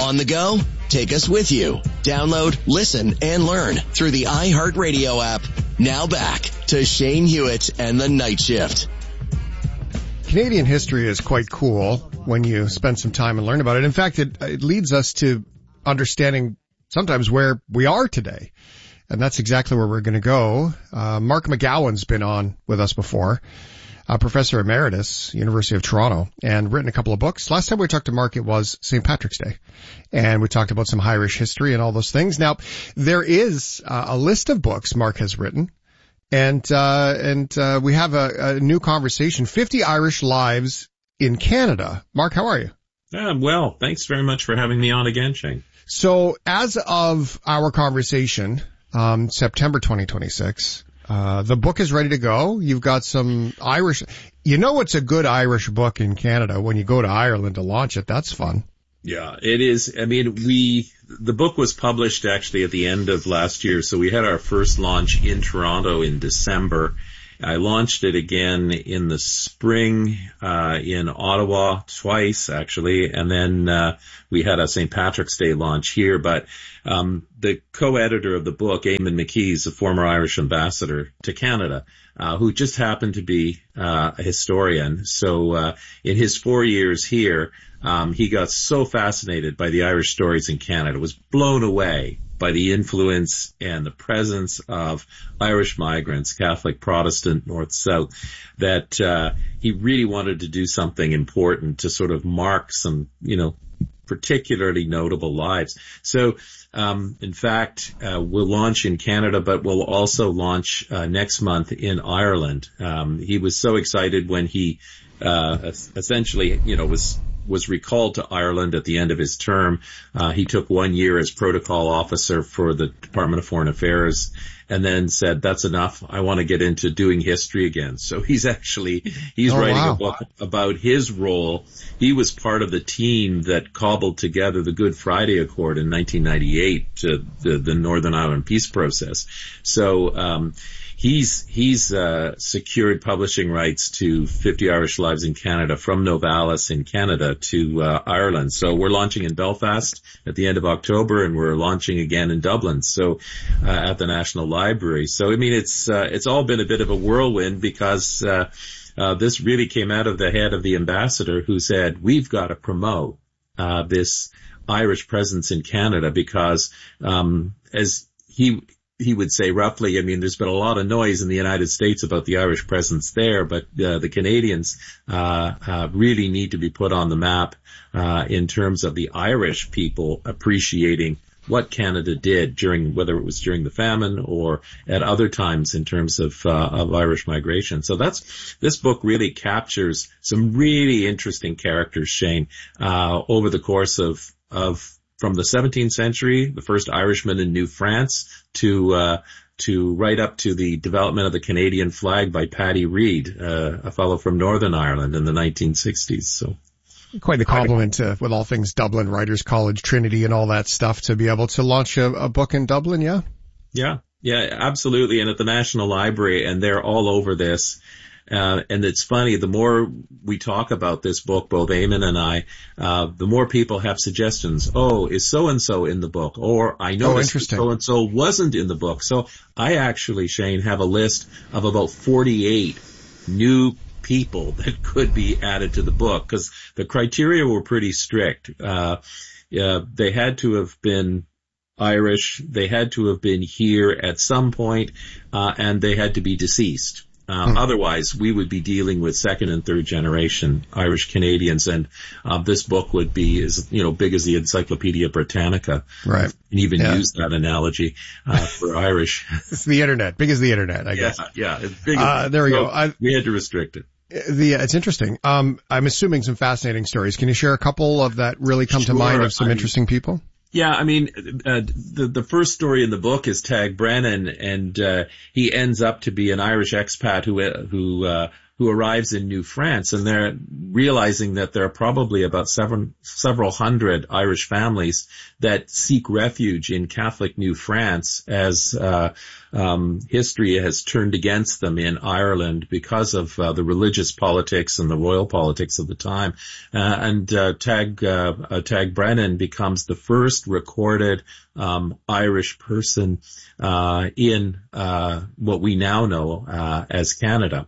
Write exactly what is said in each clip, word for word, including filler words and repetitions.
On the go? Take us with you. Download, listen, and learn through the iHeartRadio app. Now back to Shane Hewitt and the Night Shift. Canadian history is quite cool when you spend some time and learn about it. In fact, it, it leads us to understanding sometimes where we are today. And that's exactly where we're going to go. Uh, Mark McGowan's been on with us before. Uh, Professor Emeritus, University of Toronto, and written a couple of books. Last time we talked to Mark, it was Saint Patrick's Day, and we talked about some Irish history and all those things. Now, there is uh, a list of books Mark has written, and uh, and uh, we have a, a new conversation, fifty Irish Lives in Canada. Mark, how are you? Yeah, I'm well. Thanks very much for having me on again, Shane. So, as of our conversation, um, September twenty twenty-six, Uh, the book is ready to go. You've got some Irish, you know, it's a good Irish book in Canada when you go to Ireland to launch it. That's fun. Yeah, it is. I mean, we, the book was published actually at the end of last year. So we had our first launch in Toronto in December. I launched it again in the spring, uh, in Ottawa twice actually. And then, uh, we had a Saint Patrick's Day launch here, but, um, the co-editor of the book, Eamon McKee, is a former Irish ambassador to Canada, uh, who just happened to be, uh, a historian. So, uh, in his four years here, um, he got so fascinated by the Irish stories in Canada, was blown away by the influence and the presence of Irish migrants, Catholic, Protestant, North, South, that uh he really wanted to do something important to sort of mark some, you know, particularly notable lives. So, um in fact, uh we'll launch in Canada, but we'll also launch uh next month in Ireland. Um he was so excited when he uh essentially, you know, was was recalled to Ireland at the end of his term. Uh, he took one year as protocol officer for the Department of Foreign Affairs and then said, that's enough. I want to get into doing history again. So he's actually, he's oh, writing wow. a book about his role. He was part of the team that cobbled together the Good Friday Accord in nineteen ninety-eight, to the, the Northern Ireland peace process. So, um, He's, he's, uh, secured publishing rights to fifty Irish Lives in Canada from Novalis in Canada to, uh, Ireland. So we're launching in Belfast at the end of October, and we're launching again in Dublin. So, uh, at the National Library. So, I mean, it's, uh, it's all been a bit of a whirlwind because, uh, uh, this really came out of the head of the ambassador who said, we've got to promote, uh, this Irish presence in Canada because, um, as he, he would say roughly, I mean, there's been a lot of noise in the United States about the Irish presence there, but uh, the Canadians uh, uh really need to be put on the map uh in terms of the Irish people appreciating what Canada did during, whether it was during the famine or at other times in terms of uh, of Irish migration. So that's, this book really captures some really interesting characters, Shane, uh over the course of of from the seventeenth century, the first Irishman in New France, to uh to right up to the development of the Canadian flag by Paddy Reid, uh, a fellow from Northern Ireland in the nineteen sixties. So quite the compliment uh, with all things Dublin, Writers College, Trinity, and all that stuff to be able to launch a, a book in Dublin. Yeah, yeah, yeah, absolutely. And at the National Library, and they're all over this. Uh, and it's funny, the more we talk about this book, both Eamon and I, uh, the more people have suggestions. Oh, is so-and-so in the book? Or I noticed oh, so-and-so wasn't in the book. So I actually, Shane, have a list of about forty-eight new people that could be added to the book because the criteria were pretty strict. Uh, uh, they had to have been Irish, they had to have been here at some point, uh, and they had to be deceased. Uh, hmm. Otherwise, we would be dealing with second and third generation Irish Canadians, and uh, this book would be as, you know, big as the Encyclopedia Britannica. Right. And even yeah. use that analogy uh, for Irish. It's the internet, big as the internet, I yeah, guess. Yeah, it's big. As, uh, there we so go. I, we had to restrict it. The it's interesting. Um, I'm assuming some fascinating stories. Can you share a couple of that really come sure, to mind of some I, interesting people? Yeah, I mean, uh, the the first story in the book is Tag Brennan, and uh, he ends up to be an Irish expat who who uh, who arrives in New France, and they're realizing that there are probably about seven, several hundred Irish families that seek refuge in Catholic New France as uh, um, history has turned against them in Ireland because of uh, the religious politics and the royal politics of the time. Uh, and uh, Tag uh, uh, Tag Brennan becomes the first recorded um, Irish person uh, in uh, what we now know uh, as Canada.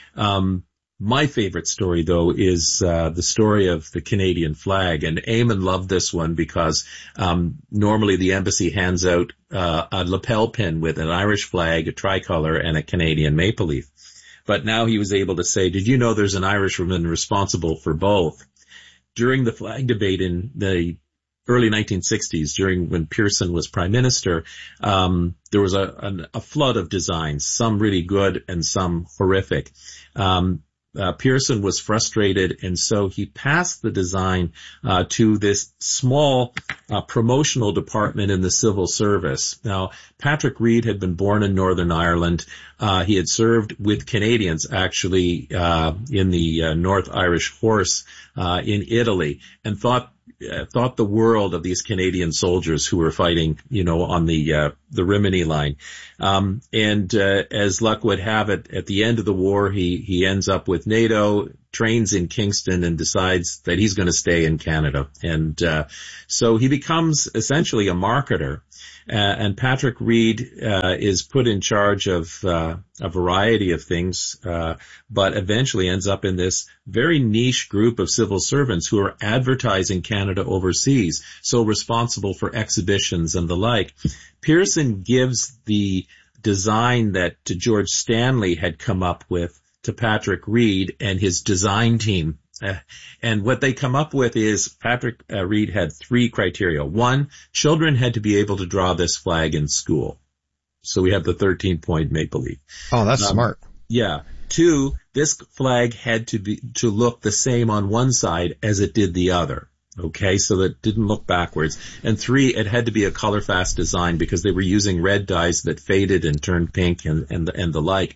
Um, my favorite story, though, is uh, the story of the Canadian flag. And Eamon loved this one because um, normally the embassy hands out uh, a lapel pin with an Irish flag, a tricolor, and a Canadian maple leaf. But now he was able to say, did you know there's an Irishman responsible for both? During the flag debate in the early nineteen sixties, during when Pearson was prime minister, um, there was a, a, a flood of designs, some really good and some horrific. Um, uh, Pearson was frustrated, and so he passed the design uh, to this small uh, promotional department in the civil service. Now, Patrick Reed had been born in Northern Ireland. Uh, he had served with Canadians, actually, uh, in the uh, North Irish Horse uh, in Italy, and thought Uh, thought the world of these Canadian soldiers who were fighting, you know, on the uh, the Rimini line. Um, and uh, as luck would have it, at the end of the war, he he ends up with NATO, trains in Kingston, and decides that he's going to stay in Canada. And uh, so he becomes essentially a marketer. Uh, and Patrick Reed uh, is put in charge of uh, a variety of things, uh, but eventually ends up in this very niche group of civil servants who are advertising Canada overseas, so responsible for exhibitions and the like. Pearson gives the design that George Stanley had come up with to Patrick Reed and his design team. Uh, and what they come up with is Patrick uh, Reed had three criteria. One, children had to be able to draw this flag in school. So we have the thirteen-point maple leaf. Oh, that's um, smart. Yeah. Two, this flag had to be to look the same on one side as it did the other. Okay, so that it didn't look backwards. And three, it had to be a color-fast design because they were using red dyes that faded and turned pink and, and, the, and the like.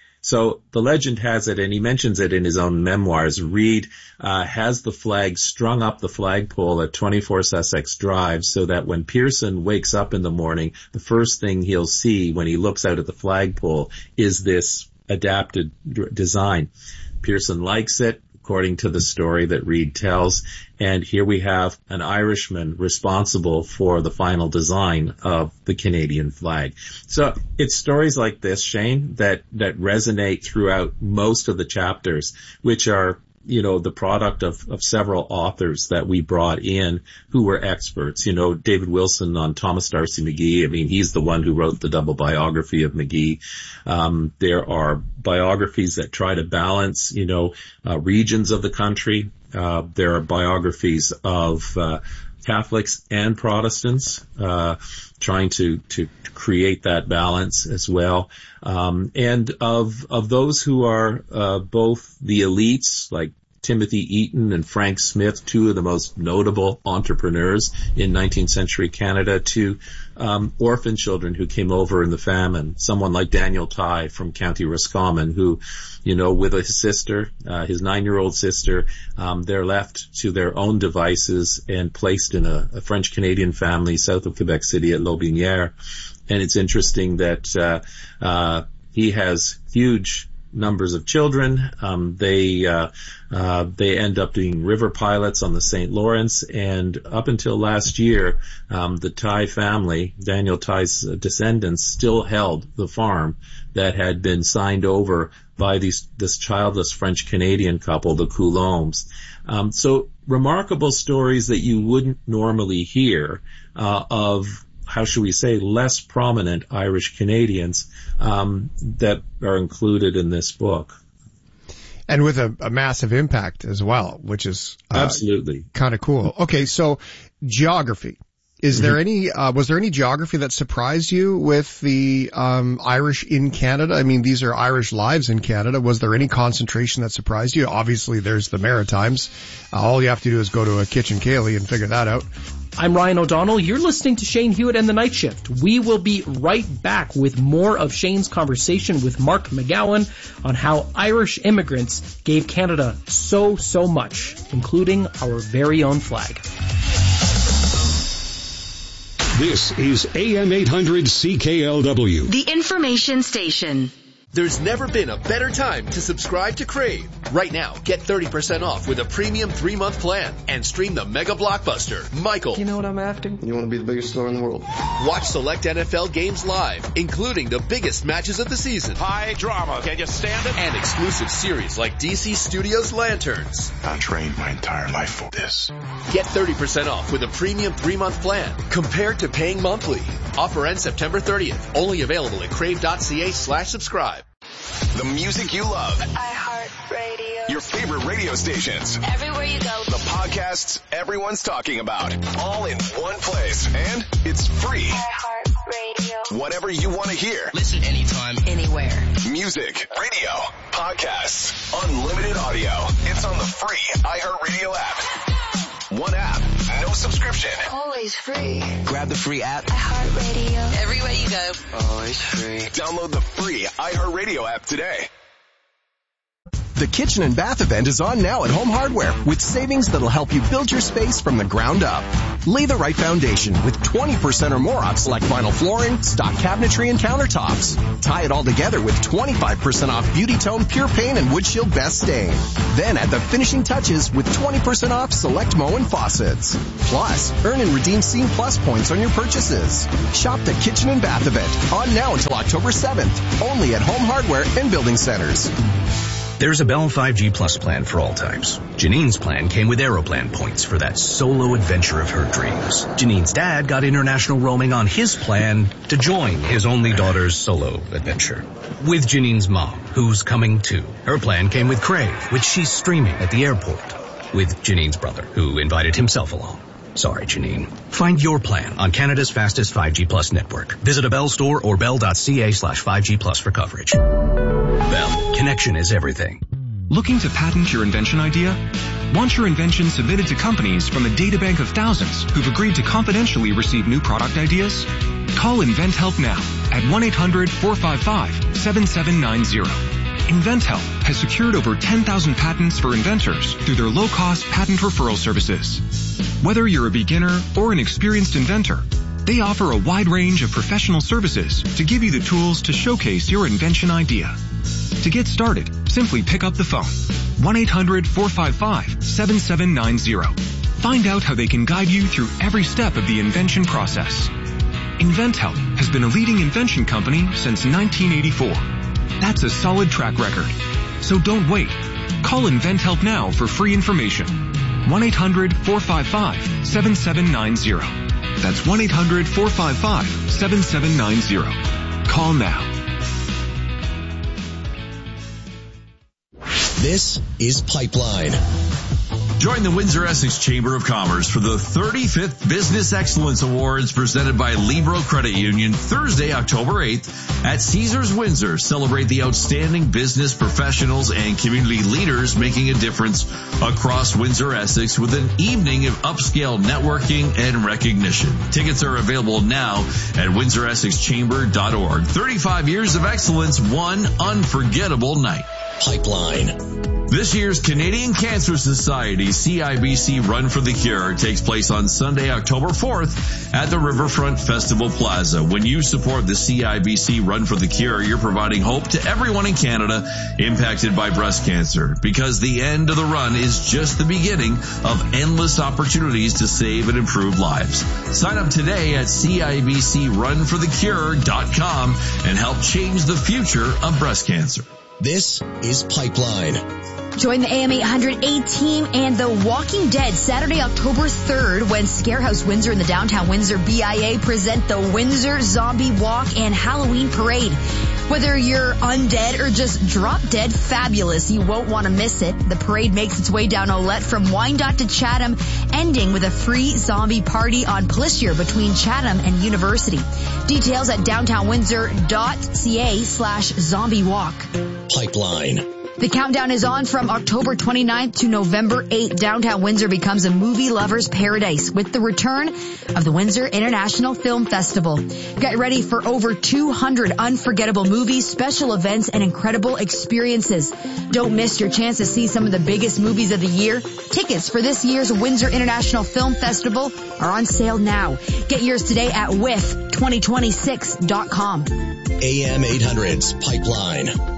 So the legend has it, and he mentions it in his own memoirs, Reed uh, has the flag strung up the flagpole at twenty-four Sussex Drive so that when Pearson wakes up in the morning, the first thing he'll see when he looks out at the flagpole is this adapted d- design. Pearson likes it, according to the story that Reed tells, and here we have an Irishman responsible for the final design of the Canadian flag. So it's stories like this, Shane, that, that resonate throughout most of the chapters, which are, you know, the product of, of several authors that we brought in who were experts. You know, David Wilson on Thomas D'Arcy McGee. I mean, he's the one who wrote the double biography of McGee. Um, there are biographies that try to balance, you know, uh, regions of the country. Uh, there are biographies of, uh, Catholics and Protestants, uh, trying to, to create that balance as well. Um, and of, of those who are, uh, both the elites, like Timothy Eaton and Frank Smith, two of the most notable entrepreneurs in nineteenth century Canada, to um, orphan children who came over in the famine. Someone like Daniel Tighe from County Roscommon, who, you know, with his sister, uh, his nine-year-old sister, um, they're left to their own devices and placed in a, a French-Canadian family south of Quebec City at Lotbinière. And it's interesting that uh, uh, he has huge numbers of children. Um, they uh, uh, they end up being river pilots on the Saint Lawrence, and up until last year, um, the Tighe family, Daniel Tighe's descendants, still held the farm that had been signed over by these this childless French Canadian couple, the Coulombs. Um, so remarkable stories that you wouldn't normally hear uh, of, how should we say, less prominent Irish Canadians um, that are included in this book. And with a, a massive impact as well, which is uh, absolutely kind of cool. Okay, so geography Is there any, uh, was there any geography that surprised you with the, um, Irish in Canada? I mean, these are Irish lives in Canada. Was there any concentration that surprised you? Obviously, there's the Maritimes. Uh, all you have to do is go to a Kitchen Kaylee and figure that out. I'm Ryan O'Donnell. You're listening to Shane Hewitt and the Night Shift. We will be right back with more of Shane's conversation with Mark McGowan on how Irish immigrants gave Canada so, so much, including our very own flag. This is A M eight hundred C K L W. The information station. There's never been a better time to subscribe to Crave. Right now, get thirty percent off with a premium three-month plan and stream the mega blockbuster, Michael. You know what I'm after? You want to be the biggest star in the world. Watch select N F L games live, including the biggest matches of the season. High drama. Can you stand it? And exclusive series like D C Studios Lanterns. I trained my entire life for this. Get thirty percent off with a premium three-month plan compared to paying monthly. Offer ends September thirtieth. Only available at crave.ca slash subscribe. The music you love. iHeartRadio. Your favorite radio stations. Everywhere you go. The podcasts everyone's talking about. All in one place. And it's free. iHeartRadio. Whatever you want to hear. Listen anytime. Anywhere. Music, radio, podcasts, unlimited audio. It's on the free iHeartRadio app. One app, no subscription. Always free. Grab the free app. iHeartRadio. Everywhere you go. Always free. Download the free iHeartRadio app today. The Kitchen and Bath event is on now at Home Hardware with savings that'll help you build your space from the ground up. Lay the right foundation with twenty percent or more off select vinyl flooring, stock cabinetry, and countertops. Tie it all together with twenty-five percent off Beauty Tone Pure Paint and Wood Shield Best Stain. Then add the finishing touches with twenty percent off select Moen faucets. Plus, earn and redeem Scene Plus points on your purchases. Shop the Kitchen and Bath event on now until October seventh. Only at Home Hardware and Building Centers. There's a Bell five G Plus plan for all types. Janine's plan came with Aeroplan points for that solo adventure of her dreams. Janine's dad got international roaming on his plan to join his only daughter's solo adventure. With Janine's mom, who's coming too. Her plan came with Crave, which she's streaming at the airport. With Janine's brother, who invited himself along. Sorry, Janine. Find your plan on Canada's fastest five G Plus network. Visit a Bell store or bell.ca slash 5G Plus for coverage. Bell. Connection is everything. Looking to patent your invention idea? Want your invention submitted to companies from a databank of thousands who've agreed to confidentially receive new product ideas? Call InventHelp now at one eight hundred four five five seven seven nine zero. InventHelp has secured over ten thousand patents for inventors through their low-cost patent referral services. Whether you're a beginner or an experienced inventor, they offer a wide range of professional services to give you the tools to showcase your invention idea. To get started, simply pick up the phone. one eight hundred four five five seven seven nine zero. Find out how they can guide you through every step of the invention process. InventHelp has been a leading invention company since nineteen eighty-four. That's a solid track record. So don't wait. Call InventHelp now for free information. one eight hundred four five five seven seven nine zero. That's one eight hundred four five five seven seven nine zero. Call now. This is Pipeline. Join the Windsor-Essex Chamber of Commerce for the thirty-fifth Business Excellence Awards presented by Libro Credit Union Thursday, October eighth at Caesars Windsor. Celebrate the outstanding business professionals and community leaders making a difference across Windsor-Essex with an evening of upscale networking and recognition. Tickets are available now at windsor essex chamber dot org. thirty-five years of excellence, one unforgettable night. Pipeline. This year's Canadian Cancer Society C I B C Run for the Cure takes place on Sunday, October fourth at the Riverfront Festival Plaza. When you support the C I B C Run for the Cure, you're providing hope to everyone in Canada impacted by breast cancer, because the end of the run is just the beginning of endless opportunities to save and improve lives. Sign up today at C I B C run for the cure dot com and help change the future of breast cancer. This is Pipeline. Join the A M eight hundred A-Team and The Walking Dead Saturday, October third when Scarehouse Windsor and the Downtown Windsor B I A present the Windsor Zombie Walk and Halloween Parade. Whether you're undead or just drop dead fabulous, you won't want to miss it. The parade makes its way down Olette from Wyandotte to Chatham, ending with a free zombie party on Plissier between Chatham and University. Details at downtownwindsor.ca slash zombie walk. Pipeline. The countdown is on from October twenty-ninth to November eighth. Downtown Windsor becomes a movie lover's paradise with the return of the Windsor International Film Festival. Get ready for over two hundred unforgettable movies, special events, and incredible experiences. Don't miss your chance to see some of the biggest movies of the year. Tickets for this year's Windsor International Film Festival are on sale now. Get yours today at whiff twenty twenty-six dot com. A M eight hundred's Pipeline.